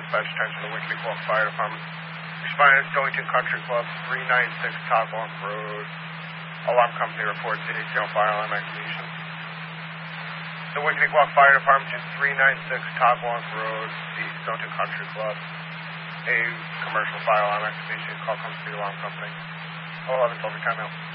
dispatch attention to Wicked Walk Fire Department. Responding to Stonington Country Club, 396 Togwalk Road. Alarm company reports a general fire alarm activation. The Wicked Walk Fire Department is 396 Togwalk Road, the Stonington Country Club. A commercial fire alarm activation. Call comes to the alarm company. 11 over timeout.